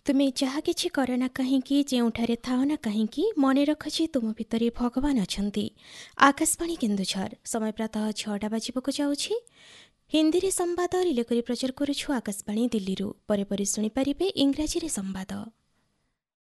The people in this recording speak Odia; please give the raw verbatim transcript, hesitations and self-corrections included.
ତୁମେ ଯାହା କିଛି କର ନା କାହିଁକି, ଯେଉଁଠାରେ ଥାଅ ନା କାହିଁକି, ମନେ ରଖ ଯେ ତୁମ ଭିତରେ ଭଗବାନ ଅଛନ୍ତି। ଆକାଶବାଣୀ କେନ୍ଦୁଝର, ସମୟ ପ୍ରାତଃ ଛଅଟା ବାଜିବାକୁ ଯାଉଛି। ହିନ୍ଦୀରେ ସମ୍ବାଦ ରିଲେ କରି ପ୍ରଚାର କରୁଛୁ ଆକାଶବାଣୀ ଦିଲ୍ଲୀରୁ। ପରେ ପରେ ଶୁଣିପାରିବେ ଇଂରାଜୀରେ ସମ୍ବାଦ।